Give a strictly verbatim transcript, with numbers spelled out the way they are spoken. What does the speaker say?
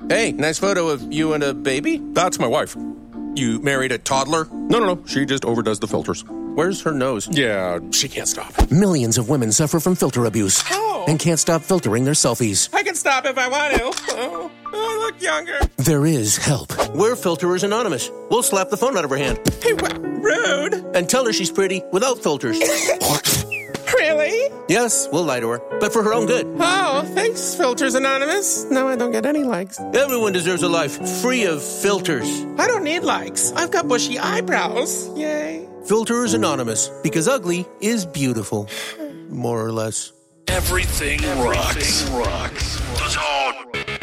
Hey, nice photo of you and a baby. That's my wife. You married a toddler? No, no, no. She just overdoes the filters. Where's her nose? Yeah, she can't stop. Millions of women suffer from filter abuse Oh. and can't stop filtering their selfies. I can stop if I want to. Oh, I look younger. There is help. We're Filterers Anonymous. We'll slap the phone out of her hand. Hey, what? Rude. And tell her she's pretty without filters. Really? Yes, we'll lie to her, but for her own good. Oh, thanks, Filters Anonymous. Now I don't get any likes. Everyone deserves a life free of filters. I don't need likes. I've got bushy eyebrows. Yay. Filterers Anonymous, because ugly is beautiful. More or less. Everything, Everything rocks. rocks.